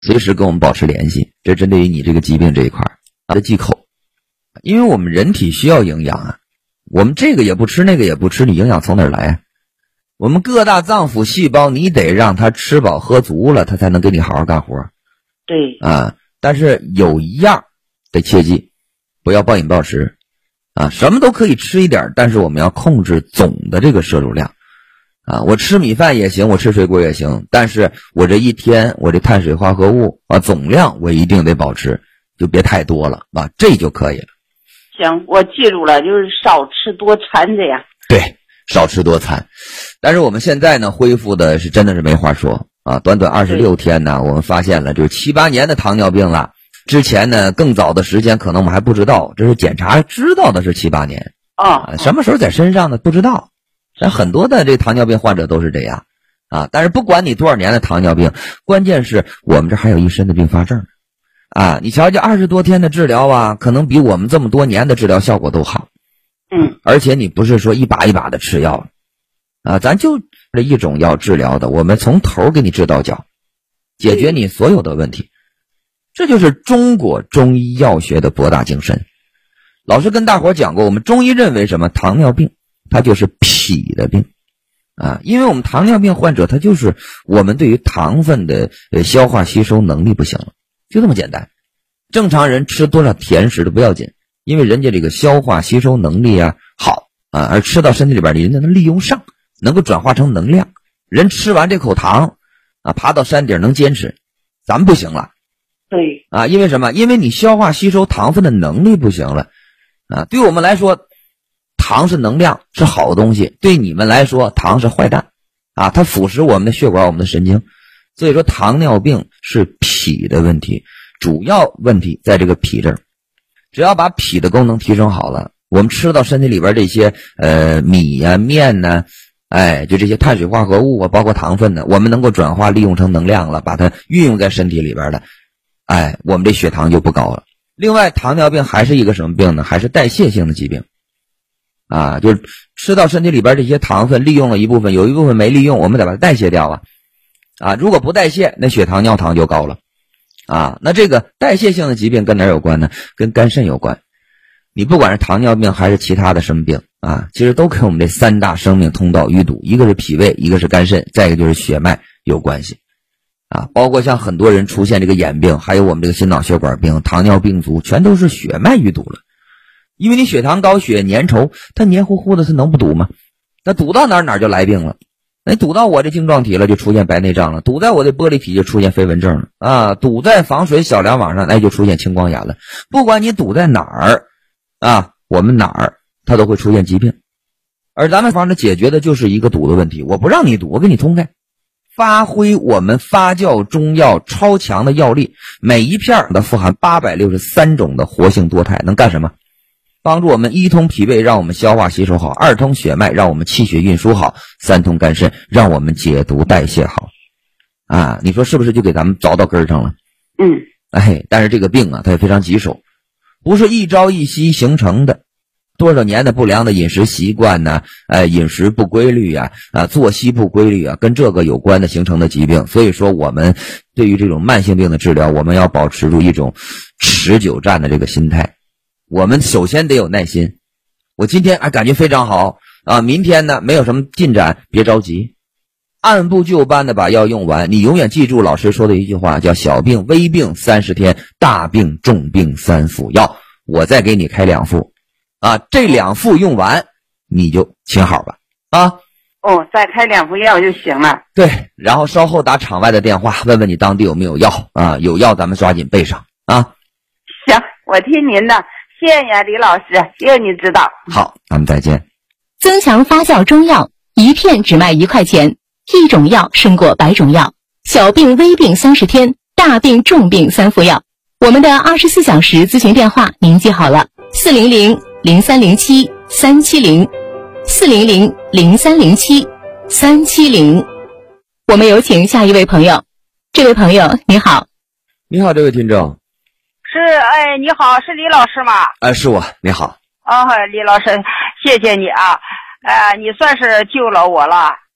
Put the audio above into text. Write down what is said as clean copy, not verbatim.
随时跟我们保持联系。这针对于你这个疾病这一块的忌口，因为我们人体需要营养啊，我们这个也不吃那个也不吃，你营养从哪儿来啊？我们各大脏腑细胞你得让它吃饱喝足了，它才能给你好好干活。 对啊，但是有一样得切记，不要暴饮暴食啊，什么都可以吃一点，但是我们要控制总的这个摄入量啊。我吃米饭也行，我吃水果也行，但是我这一天我这碳水化合物啊总量我一定得保持，就别太多了啊，这就可以了。 行，我记住了，就是少吃多餐这样。 对，少吃多餐。但是我们现在呢，恢复的是真的是没话说啊！短短26天呢，我们发现了就是7、8年的糖尿病了。之前呢，更早的时间可能我们还不知道，这是检查知道的是7、8年啊，什么时候在身上呢？不知道。但很多的这糖尿病患者都是这样啊。但是不管你多少年的糖尿病，关键是我们这还有一身的并发症啊。你瞧这20多天的治疗啊，可能比我们这么多年的治疗效果都好。而且你不是说一把一把的吃药啊，咱就这一种药治疗的，我们从头给你治到脚，解决你所有的问题。这就是中国中医药学的博大精深。老师跟大伙讲过，我们中医认为什么？糖尿病它就是脾的病啊，因为我们糖尿病患者他就是我们对于糖分的消化吸收能力不行了，就这么简单。正常人吃多少甜食都不要紧，因为人家这个消化吸收能力啊好啊，而吃到身体里边人家能利用上，能够转化成能量。人吃完这口糖啊，爬到山顶能坚持，咱们不行了。 对啊，因为什么？因为你消化吸收糖分的能力不行了啊。对我们来说，糖是能量，是好东西；对你们来说，糖是坏蛋啊，它腐蚀我们的血管、我们的神经。所以说，糖尿病是脾的问题，主要问题在这个脾这儿。只要把脾的功能提升好了，我们吃到身体里边这些米呀、面呢，就这些碳水化合物啊，包括糖分呢，我们能够转化利用成能量了，把它运用在身体里边的，我们这血糖就不高了。另外，糖尿病还是一个什么病呢？还是代谢性的疾病啊，就是吃到身体里边这些糖分利用了一部分，有一部分没利用，我们得把它代谢掉啊，如果不代谢，那血糖尿糖就高了啊。那这个代谢性的疾病跟哪有关呢？跟肝肾有关。你不管是糖尿病还是其他的什么病啊，其实都跟我们这3大生命通道淤堵，一个是脾胃，一个是肝肾，再一个就是血脉有关系啊。包括像很多人出现这个眼病，还有我们这个心脑血管病、糖尿病足，全都是血脉淤堵了。因为你血糖高，血粘稠，它黏糊糊的，它能不堵吗？那堵到哪就来病了。那堵到我这晶状体了，就出现白内障了；堵在我的玻璃体就出现飞蚊症了啊；堵在防水小梁网上，那就出现青光眼了。不管你堵在哪儿啊，我们哪儿它都会出现疾病。而咱们方子解决的就是一个堵的问题，我不让你堵，我给你通开，发挥我们发酵中药超强的药力，每一片的富含863种的活性多肽，能干什么？帮助我们1通脾胃，让我们消化吸收好；2通血脉，让我们气血运输好；3通肝肾，让我们解毒代谢好啊。你说是不是就给咱们凿到根上了？但是这个病啊，它也非常棘手，不是一朝一夕形成的，多少年的不良的饮食习惯呢，饮食不规律啊，作息不规律啊，跟这个有关的形成的疾病。所以说我们对于这种慢性病的治疗，我们要保持住一种持久战的这个心态。我们首先得有耐心，我今天感觉非常好啊，明天呢没有什么进展，别着急，按部就班的把药用完。你永远记住老师说的一句话，叫小病微病30天，大病重病3副药。我再给你开2副啊，这2副用完你就请好吧啊。 再开2副药就行了。 对，然后稍后打场外的电话问问你当地有没有药啊，有药咱们抓紧备上啊。 行，我听您的，谢谢你李老师，谢谢你指导。 好，咱们再见。 增强发酵中药，一片只卖1块钱，一种药胜过100种药。小病微病30天，大病重病3副药。我们的24小时咨询电话您记好了，400-0307-370，400-0307-370。我们有请下一位朋友。这位朋友你好。 你好，这位听众。 是，你好，是李老师吗？ 是我，你好。 李老师，谢谢你啊，你算是救了我了。